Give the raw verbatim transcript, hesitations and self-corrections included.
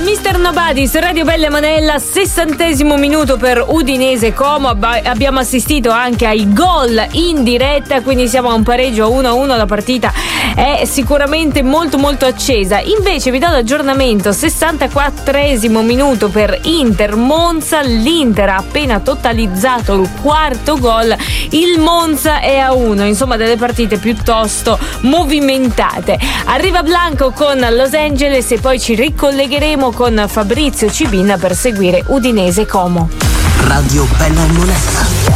mister Nobody su Radio Bella Monella, sessantesimo minuto per Udinese Como. Abbiamo assistito anche ai gol in diretta, quindi siamo a un pareggio uno a uno. La partita è sicuramente molto molto accesa. Invece vi do l'aggiornamento: sessantaquattresimo minuto per Inter Monza. L'Inter ha appena totalizzato il quarto gol, il Monza è a uno. Insomma, delle partite piuttosto movimentate. Arriva Blanco con Los Angeles e poi ci ricollegheremo con Fabrizio Cibin per seguire Udinese Como. Radio Bella Monella.